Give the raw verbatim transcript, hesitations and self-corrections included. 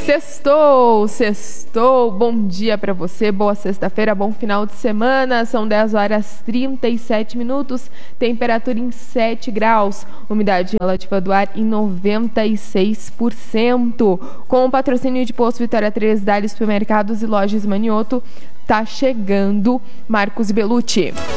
Sextou, sextou, bom dia para você, boa sexta-feira, bom final de semana, são dez horas e trinta e sete minutos, temperatura em sete graus, umidade relativa do ar em noventa e seis por cento. Com o patrocínio de Posto Vitória três, Dali Supermercados e Lojas Manioto, tá chegando Marcos Bellucci.